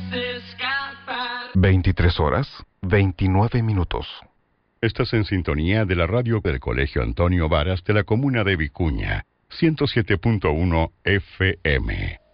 23 horas, 29 minutos. Estás en sintonía de la radio del Colegio Antonio Varas de la comuna de Vicuña, 107.1 FM.